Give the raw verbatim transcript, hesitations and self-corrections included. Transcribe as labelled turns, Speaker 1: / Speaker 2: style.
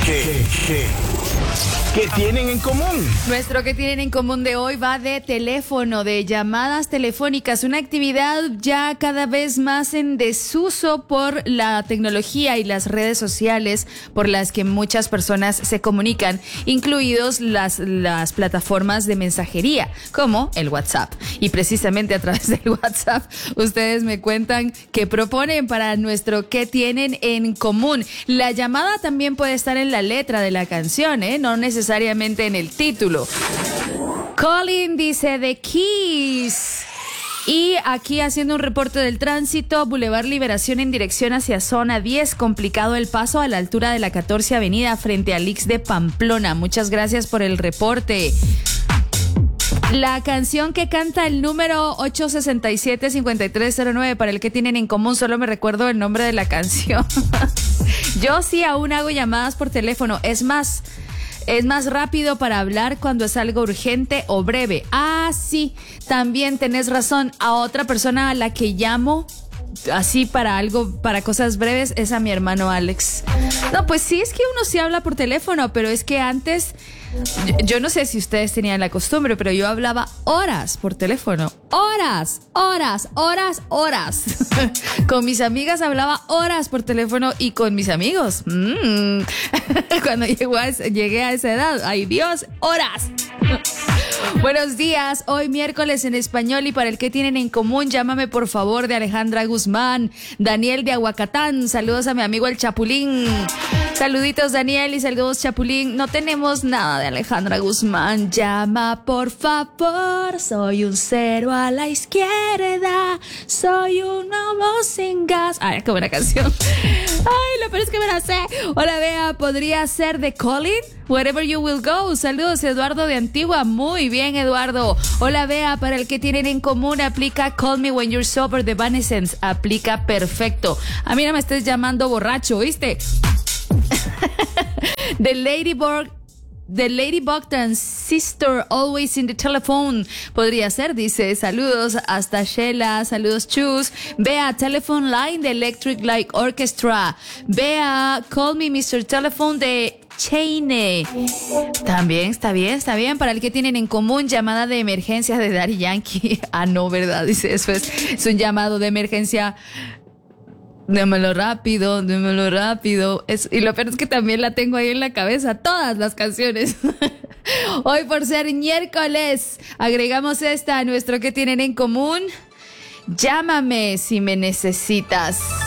Speaker 1: ¿Qué, qué, qué tienen en común?
Speaker 2: Nuestro que tienen en común de hoy va de teléfono, de llamadas telefónicas, una actividad ya cada vez más en desuso por la tecnología y las redes sociales por las que muchas personas se comunican, incluidos las, las plataformas de mensajería, como el WhatsApp. Y precisamente a través del WhatsApp, ustedes me cuentan qué proponen para nuestro que tienen en común. La llamada también puede estar en la letra de la canción, ¿eh? No necesariamente en el título. Colin dice The Keys. Y aquí haciendo un reporte del tránsito, Boulevard Liberación en dirección hacia zona diez, complicado el paso a la altura de la catorce Avenida frente al I X de Pamplona. Muchas gracias por el reporte. La canción que canta el número ocho seis siete, cinco tres cero nueve, para el que tienen en común, solo me recuerdo el nombre de la canción. Yo sí aún hago llamadas por teléfono, es más... Es más rápido para hablar cuando es algo urgente o breve. Ah, sí, también tenés razón. A otra persona a la que llamo así para algo, para cosas breves, es a mi hermano Alex. No, pues sí, es que uno sí habla por teléfono, pero es que antes, yo, yo no sé si ustedes tenían la costumbre, pero yo hablaba horas por teléfono. Horas, horas, horas, horas. Con mis amigas hablaba horas por teléfono y con mis amigos. Mm. Cuando llegó a, llegué a esa edad, ay Dios, horas. Buenos días, hoy miércoles en español y para el que tienen en común, llámame por favor, de Alejandra Guzmán. Daniel de Aguacatán, saludos a mi amigo el Chapulín. Saluditos Daniel y saludos Chapulín. No tenemos nada de Alejandra Guzmán. Llama por favor, soy un cero a la izquierda, soy un globo sin gas. Ay, qué buena canción. Ay, lo peor es que me la sé. Hola Bea, ¿podría ser de Colin? Wherever you will go. Saludos Eduardo de Antigua. Muy bien Eduardo. Hola Bea, para el que tienen en común aplica Call Me When You're Sober de Evanescence. Aplica perfecto. A mí no me estés llamando borracho, ¿viste? The Ladybug The Ladybug Transistor Always in the Telephone. Podría ser, dice. Saludos hasta Shela. Saludos Chus. Vea Telephone Line de Electric Light Orchestra. Vea Call Me mister Telephone de Chaine. También está bien, está bien. Para el que tienen en común, llamada de emergencia de Daddy Yankee. Ah, no, ¿verdad? Dice, eso es, es un llamado de emergencia. Démelo rápido, démelo rápido. Es, y lo peor es que también la tengo ahí en la cabeza, todas las canciones. Hoy, por ser miércoles, agregamos esta a nuestro que tienen en común. Llámame si me necesitas.